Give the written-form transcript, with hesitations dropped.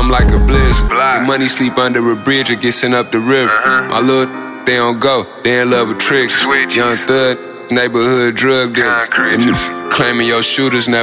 I'm like a blizzard. Your money sleep under a bridge or get sent up the river. My little they don't go, they in love with tricks. Young thug, neighborhood drug dealers. Claiming your shooters never